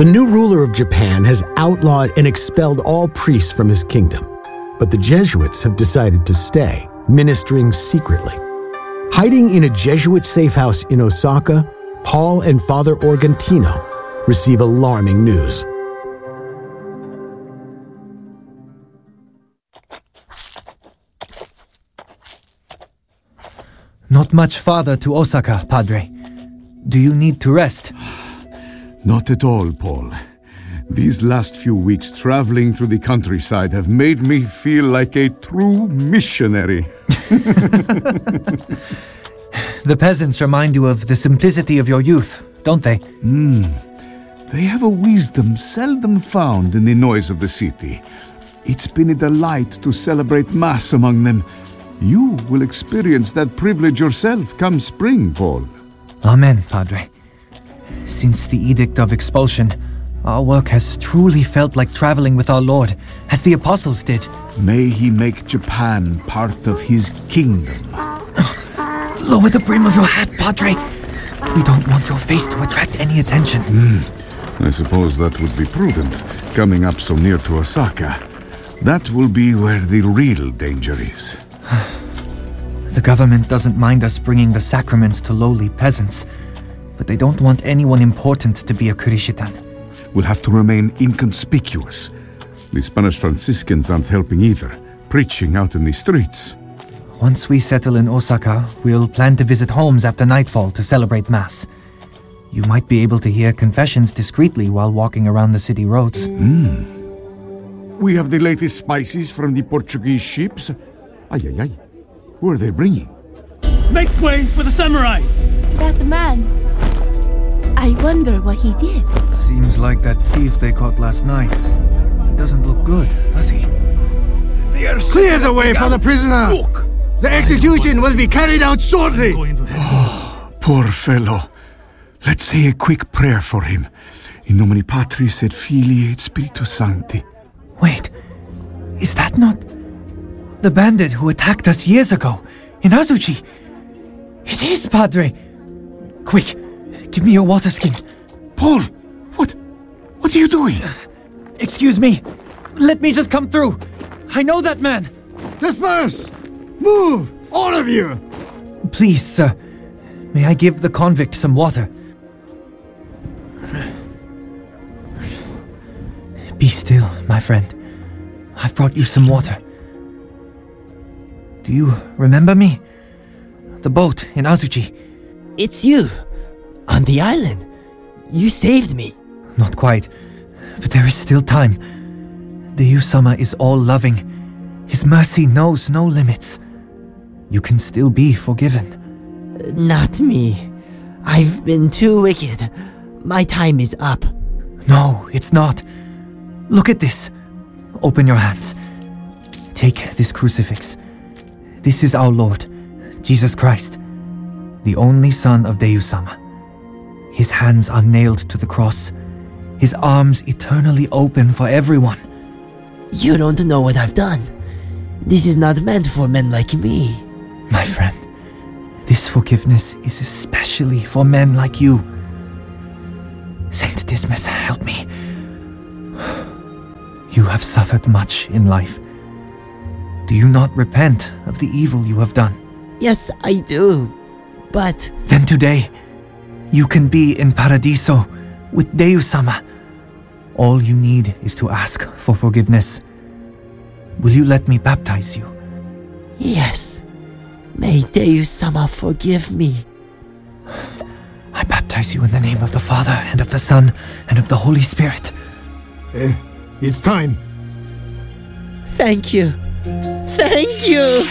The new ruler of Japan has outlawed and expelled all priests from his kingdom, but the Jesuits have decided to stay, ministering secretly. Hiding in a Jesuit safe house in Osaka, Paul and Father Organtino receive alarming news. Not much farther to Osaka, Padre. Do you need to rest? Not at all, Paul. These last few weeks traveling through the countryside have made me feel like a true missionary. The peasants remind you of the simplicity of your youth, don't they? They have a wisdom seldom found in the noise of the city. It's been a delight to celebrate Mass among them. You will experience that privilege yourself come spring, Paul. Amen, Padre. Since the Edict of Expulsion, our work has truly felt like traveling with our Lord, as the apostles did. May he make Japan part of his kingdom. Lower the brim of your hat, Padre. We don't want your face to attract any attention. I suppose that would be prudent, coming up so near to Osaka. That will be where the real danger is. The government doesn't mind us bringing the sacraments to lowly peasants, but they don't want anyone important to be a Kurishitan. We'll have to remain inconspicuous. The Spanish Franciscans aren't helping either, preaching out in the streets. Once we settle in Osaka, we'll plan to visit homes after nightfall to celebrate Mass. You might be able to hear confessions discreetly while walking around the city roads. We have the latest spices from the Portuguese ships. Ay. Who are they bringing? Make way for the samurai! That man. I wonder what he did. Seems like that thief they caught last night. He doesn't look good, does he? Clear the way for the prisoner! Look! The execution will be carried out shortly! Poor fellow. Let's say a quick prayer for him. In nomine Patris et Filii et Spiritus Sancti. Wait, is that not the bandit who attacked us years ago in Azuchi? It is, Padre. Quick, give me your water skin. Paul, what are you doing? Excuse me. Let me just come through. I know that man. Disperse! Move! All of you! Please, sir. May I give the convict some water? Be still, my friend. I've brought you some water. Do you remember me? The boat in Azuchi. It's you. On the island. You saved me. Not quite. But there is still time. The Deusama is all-loving. His mercy knows no limits. You can still be forgiven. Not me. I've been too wicked. My time is up. No, it's not. Look at this. Open your hands. Take this crucifix. This is our Lord, Jesus Christ, the only Son of Deusama. His hands are nailed to the cross, his arms eternally open for everyone. You don't know what I've done. This is not meant for men like me. My friend, this forgiveness is especially for men like you. Saint Dismas, help me. You have suffered much in life. Do you not repent of the evil you have done? Yes, I do. But... Then today, you can be in Paradiso with Deusama. All you need is to ask for forgiveness. Will you let me baptize you? Yes. May Deusama forgive me. I baptize you in the name of the Father, and of the Son, and of the Holy Spirit. It's time. Thank you. Thank you!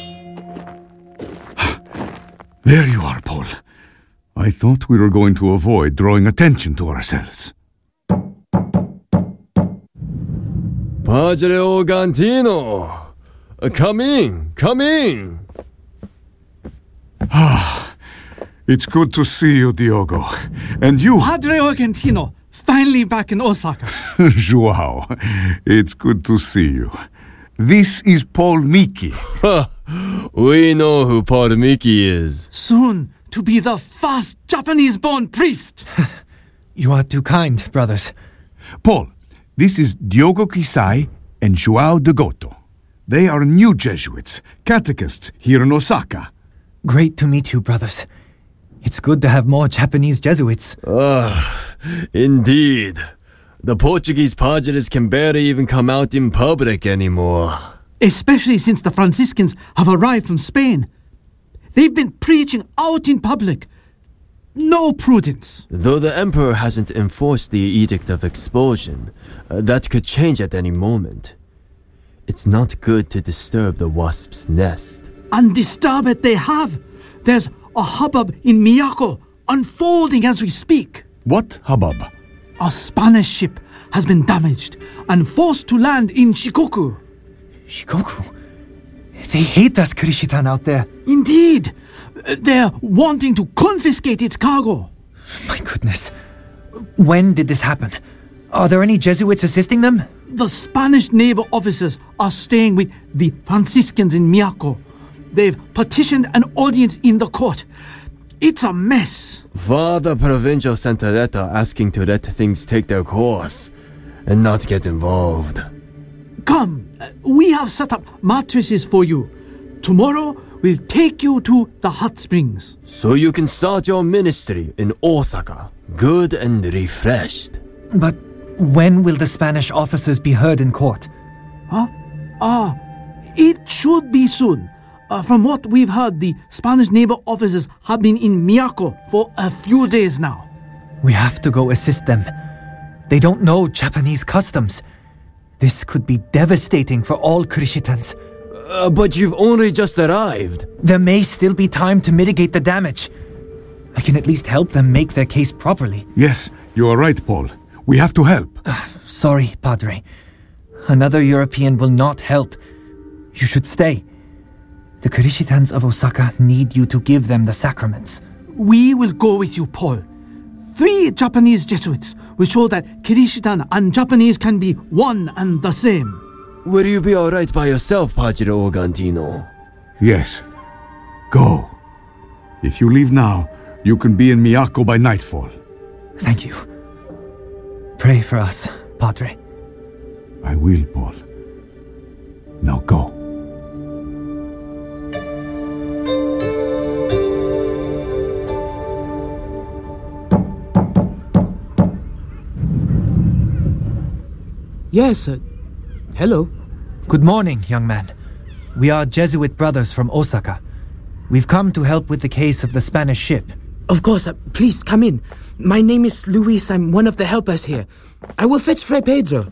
There you are, Paul. I thought we were going to avoid drawing attention to ourselves. Padre Organtino! Come in, come in! It's good to see you, Diogo. And you... Padre Organtino, finally back in Osaka. Joao, it's good to see you. This is Paul Miki. We know who Paul Miki is. Soon to be the first Japanese-born priest. You are too kind, brothers. Paul, this is Diogo Kisai and João de Goto. They are new Jesuits, catechists here in Osaka. Great to meet you, brothers. It's good to have more Japanese Jesuits. Indeed. The Portuguese padres can barely even come out in public anymore. Especially since the Franciscans have arrived from Spain. They've been preaching out in public. No prudence. Though the emperor hasn't enforced the edict of expulsion, that could change at any moment. It's not good to disturb the wasp's nest. And disturb it they have. There's a hubbub in Miyako, unfolding as we speak. What hubbub? A Spanish ship has been damaged and forced to land in Shikoku. Shikoku? They hate us, Kirishitan, out there. Indeed. They're wanting to confiscate its cargo. My goodness. When did this happen? Are there any Jesuits assisting them? The Spanish naval officers are staying with the Franciscans in Miyako. They've petitioned an audience in the court. It's a mess. Father Provincial sent a letter asking to let things take their course and not get involved. Come, we have set up mattresses for you. Tomorrow, we'll take you to the hot springs. So you can start your ministry in Osaka, good and refreshed. But when will the Spanish officers be heard in court? It should be soon. From what we've heard, the Spanish naval officers have been in Miyako for a few days now. We have to go assist them. They don't know Japanese customs. This could be devastating for all Kirishitans. But you've only just arrived. There may still be time to mitigate the damage. I can at least help them make their case properly. Yes, you are right, Paul. We have to help. Sorry, Padre. Another European will not help. You should stay. The Kirishitans of Osaka need you to give them the sacraments. We will go with you, Paul. 3 Japanese Jesuits will show that Kirishitan and Japanese can be one and the same. Will you be alright by yourself, Padre Organtino? Yes. Go. If you leave now, you can be in Miyako by nightfall. Thank you. Pray for us, Padre. I will, Paul. Now go. Yes, hello. Good morning, young man. We are Jesuit brothers from Osaka. We've come to help with the case of the Spanish ship. Of course, please come in. My name is Luis. I'm one of the helpers here. I will fetch Fray Pedro.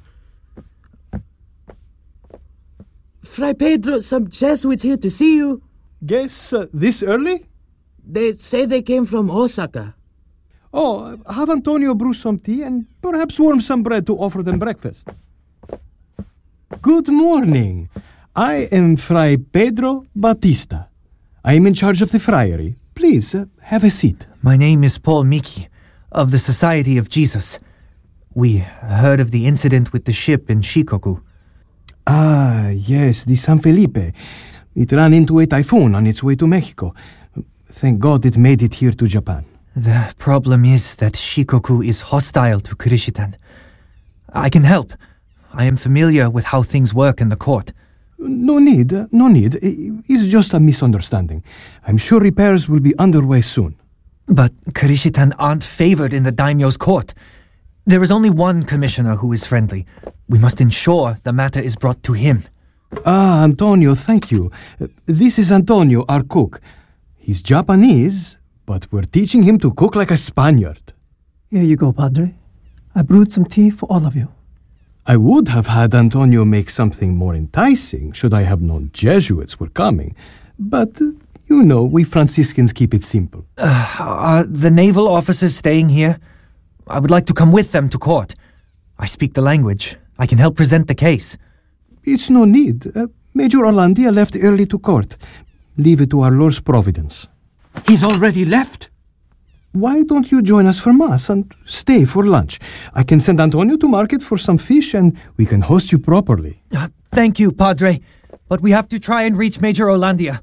Fray Pedro, some Jesuits here to see you. Guess this early? They say they came from Osaka. Oh, have Antonio brew some tea and perhaps warm some bread to offer them breakfast. Good morning. I am Fray Pedro Batista. I am in charge of the friary. Please, have a seat. My name is Paul Miki, of the Society of Jesus. We heard of the incident with the ship in Shikoku. Ah, yes, the San Felipe. It ran into a typhoon on its way to Mexico. Thank God it made it here to Japan. The problem is that Shikoku is hostile to Kirishitan. I can help. I am familiar with how things work in the court. No need. It's just a misunderstanding. I'm sure repairs will be underway soon. But Kirishitan aren't favored in the daimyo's court. There is only one commissioner who is friendly. We must ensure the matter is brought to him. Ah, Antonio, thank you. This is Antonio, our cook. He's Japanese, but we're teaching him to cook like a Spaniard. Here you go, Padre. I brewed some tea for all of you. I would have had Antonio make something more enticing should I have known Jesuits were coming. But, you know, we Franciscans keep it simple. Are the naval officers staying here? I would like to come with them to court. I speak the language. I can help present the case. It's no need. Major Orlandia left early to court. Leave it to our Lord's providence. He's already left? Why don't you join us for Mass and stay for lunch? I can send Antonio to market for some fish and we can host you properly. Thank you, Padre. But we have to try and reach Major Orlandia.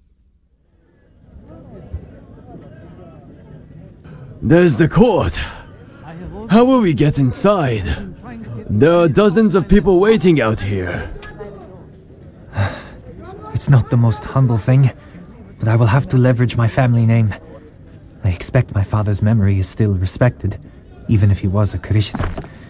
There's the court. How will we get inside? There are dozens of people waiting out here. It's not the most humble thing, but I will have to leverage my family name. I expect my father's memory is still respected, even if he was a Christian.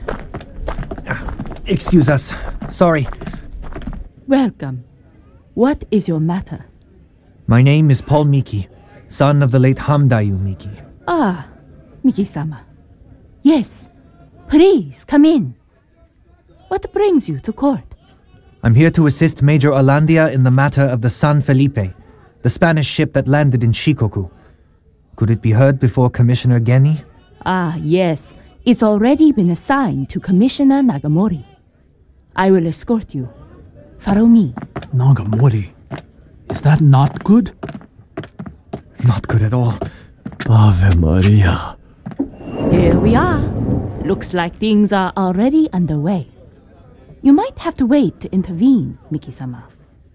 Excuse us. Sorry. Welcome. What is your matter? My name is Paul Miki, son of the late Hamdayu Miki. Ah, Miki-sama. Yes, please come in. What brings you to court? I'm here to assist Major Orlandia in the matter of the San Felipe, the Spanish ship that landed in Shikoku. Could it be heard before Commissioner Geni? Ah, yes. It's already been assigned to Commissioner Nagamori. I will escort you. Follow me. Nagamori. Is that not good? Not good at all. Ave Maria. Here we are. Looks like things are already underway. You might have to wait to intervene, Miki-sama.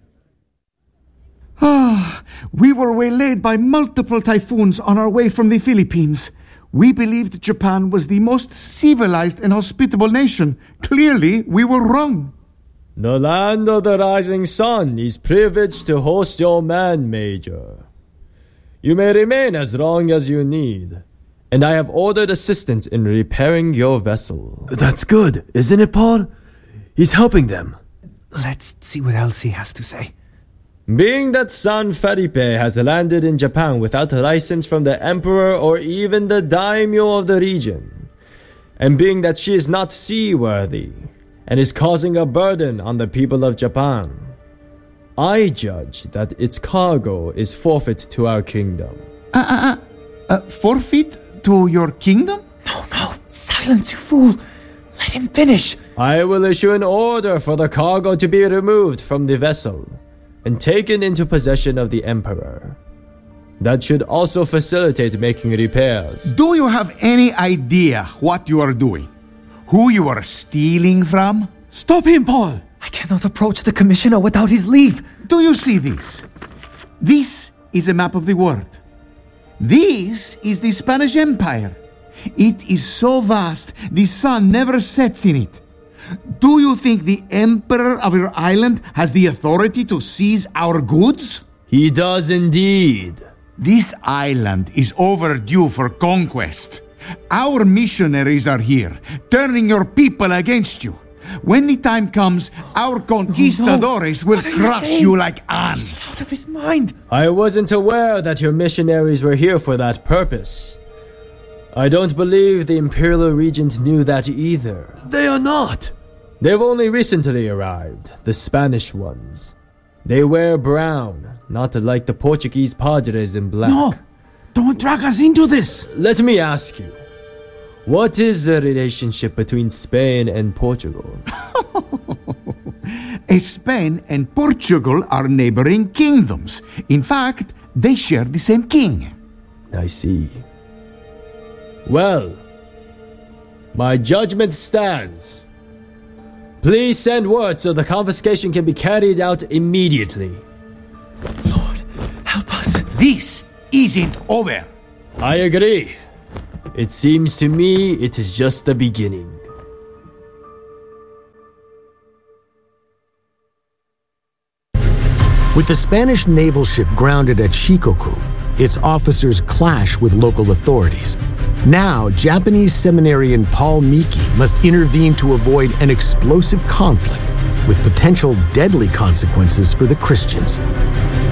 We were waylaid by multiple typhoons on our way from the Philippines. We believed Japan was the most civilized and hospitable nation. Clearly, we were wrong. The land of the rising sun is privileged to host your man, Major. You may remain as long as you need, and I have ordered assistance in repairing your vessel. That's good, isn't it, Paul? He's helping them. Let's see what else he has to say. Being that San Felipe has landed in Japan without a license from the emperor or even the daimyo of the region, and being that she is not seaworthy and is causing a burden on the people of Japan, I judge that its cargo is forfeit to our kingdom. Forfeit to your kingdom? No, silence, you fool. Let him finish. I will issue an order for the cargo to be removed from the vessel and taken into possession of the emperor. That should also facilitate making repairs. Do you have any idea what you are doing? Who you are stealing from? Stop him, Paul! I cannot approach the commissioner without his leave. Do you see this? This is a map of the world. This is the Spanish Empire. It is so vast, the sun never sets in it. Do you think the emperor of your island has the authority to seize our goods? He does indeed. This island is overdue for conquest. Our missionaries are here, turning your people against you. When the time comes, our conquistadores will crush you like ants. He's out of his mind. I wasn't aware that your missionaries were here for that purpose. I don't believe the Imperial Regent knew that either. They are not. They've only recently arrived, the Spanish ones. They wear brown, not like the Portuguese padres in black. No! Don't drag us into this! Let me ask you, what is the relationship between Spain and Portugal? Spain and Portugal are neighboring kingdoms. In fact, they share the same king. I see. Well, my judgment stands. Please send word so the confiscation can be carried out immediately. Lord, help us. This isn't over. I agree. It seems to me it is just the beginning. With the Spanish naval ship grounded at Shikoku, its officers clash with local authorities. Now, Japanese seminarian Paul Miki must intervene to avoid an explosive conflict with potential deadly consequences for the Christians.